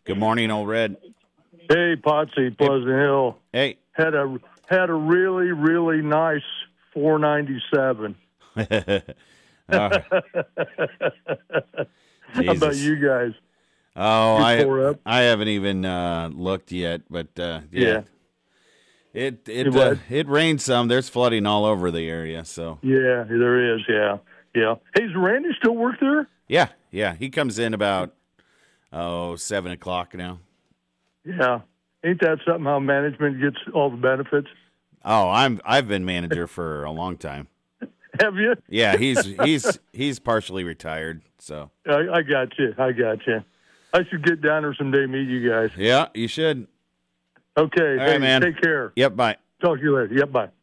Good morning, old Red. Hey, Potsy, Pleasant Hill. Hey. Had a really, really nice 497. All right. How about Jesus. you guys? Oh, You tore up? I haven't even looked yet, but Yeah. It rained some. There's flooding all over the area, so Yeah, there is. Yeah. Hey, does Randy still work there? yeah. He comes in about 7 o'clock now. Yeah. Ain't that something how management gets all the benefits? Oh, I've been manager for a long time. Have you? Yeah, he's partially retired, so I got you. I should get down there someday, meet you guys. yeah, you should. Okay. All right, man. Take care. Yep, bye. Talk to you later. Yep, bye.